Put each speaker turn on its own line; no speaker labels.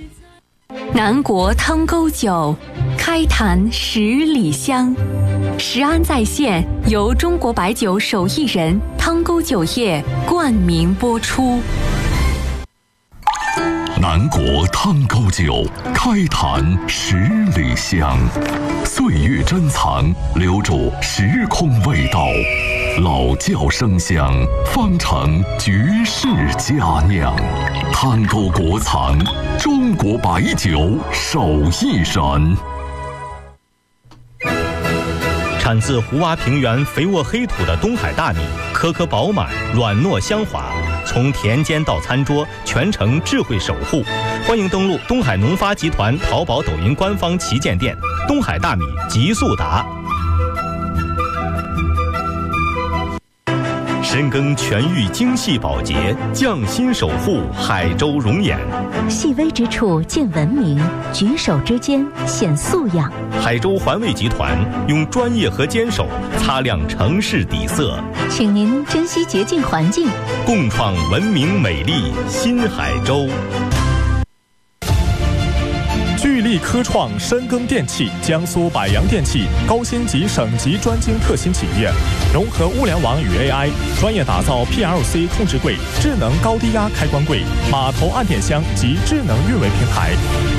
南国汤沟酒，开坛10里香。食安在线由中国白酒手艺人汤沟酒业冠名播出。
南国汤沟酒，开坛10里香，岁月珍藏，留住时空味道，老窖生香，方成绝世佳酿。汤沟国藏，中国白酒手艺人。
产自胡洼平原肥沃黑土的东海大米，颗颗饱满，软糯香滑，从田间到餐桌，全程智慧守护。欢迎登录东海农发集团淘宝、抖音官方旗舰店，东海大米极速达。深耕全域精细保洁，匠心守护海州容颜。
细微之处见文明，举手之间显素养。
海州环卫集团用专业和坚守擦亮城市底色，
请您珍惜洁净环境，
共创文明美丽新海州。
聚力科创深耕电器，江苏百洋电器高星级省级专精特新企业，融合物联网与 AI， 专业打造 PLC 控制柜、智能高低压开关柜、码头按电箱及智能运维平台。